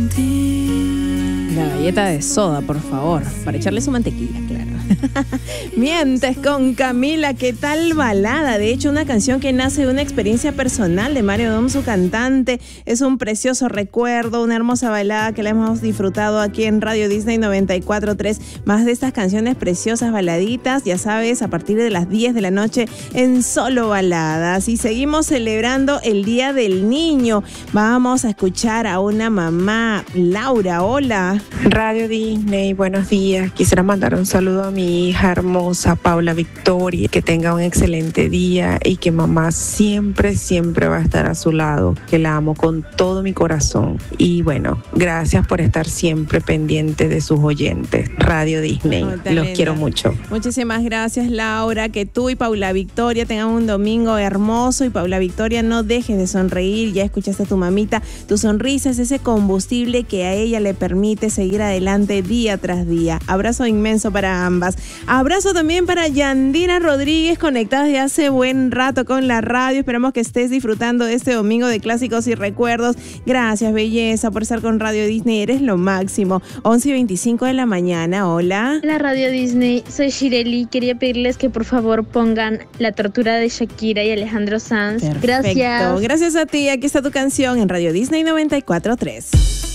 La galleta de soda, por favor, para echarle su mantequilla, claro. Mientes con Camila, ¿qué tal balada? De hecho, una canción que nace de una experiencia personal de Mario Dom, su cantante. Es un precioso recuerdo, una hermosa balada que la hemos disfrutado aquí en Radio Disney 94.3. Más de estas canciones preciosas, baladitas, ya sabes, a partir de las 10 de la noche en Solo Baladas. Y seguimos celebrando el Día del Niño. Vamos a escuchar a una mamá, Laura, hola. Radio Disney, buenos días. Quisiera mandar un saludo a mi hija hermosa, Paula Victoria, que tenga un excelente día y que mamá siempre, siempre va a estar a su lado, que la amo con todo mi corazón. Y bueno, gracias por estar siempre pendiente de sus oyentes. Radio Disney, los quiero mucho. Muchísimas gracias, Laura, que tú y Paula Victoria tengan un domingo hermoso. Y Paula Victoria, no dejes de sonreír, ya escuchaste a tu mamita, tu sonrisa es ese combustible que a ella le permite seguir adelante día tras día. Abrazo inmenso para ambas. Abrazo también para Yandira Rodríguez, conectada desde hace buen rato con la radio. Esperamos que estés disfrutando de este domingo de clásicos y recuerdos. Gracias, belleza, por estar con Radio Disney. Eres lo máximo. 11:25 de la mañana. Hola. Hola, Radio Disney. Soy Shireli. Quería pedirles que por favor pongan La tortura de Shakira y Alejandro Sanz. Perfecto. Gracias. Gracias a ti. Aquí está tu canción en Radio Disney 94.3.